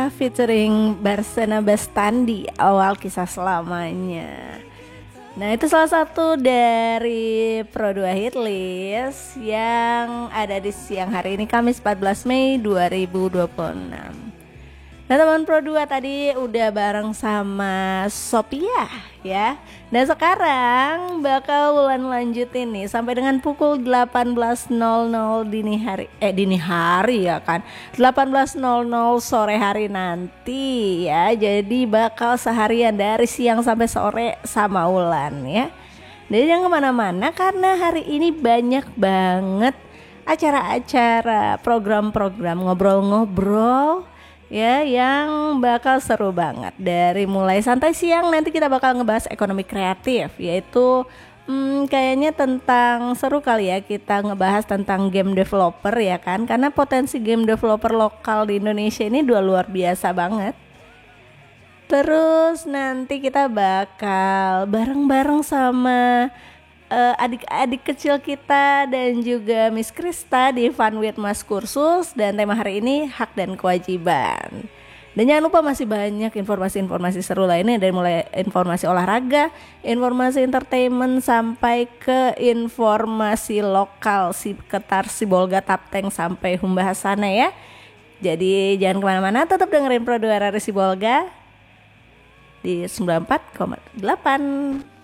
featuring Barsana Bastandi, Awal Kisah Selamanya. Nah, itu salah satu dari Pro 2 Hit List yang ada di siang hari ini, Kamis 14 Mei 2026. Nah, teman Pro 2 tadi udah bareng sama Sophia ya. Dan sekarang bakal Wulan lanjutin nih sampai dengan pukul 18.00 dini hari ya kan. 18.00 sore hari nanti ya. Jadi bakal seharian dari siang sampai sore sama Wulan ya. Jadi jangan kemana-mana karena hari ini banyak banget acara-acara, program-program, ngobrol-ngobrol ya yang bakal seru banget. Dari mulai santai siang nanti kita bakal ngebahas ekonomi kreatif, yaitu kayaknya tentang seru kali ya kita ngebahas tentang game developer ya kan, karena potensi game developer lokal di Indonesia ini luar biasa banget. Terus nanti kita bakal bareng-bareng sama adik-adik kecil kita dan juga Miss Krista di Fun with Mas Kursus, dan tema hari ini hak dan kewajiban. Dan jangan lupa masih banyak informasi-informasi seru lainnya, dari mulai informasi olahraga, informasi entertainment sampai ke informasi lokal sekitar Sibolga, Tapteng sampai Humbahasana ya. Jadi jangan kemana-mana, tetap dengerin Pro 2 RRI Sibolga di 94,8.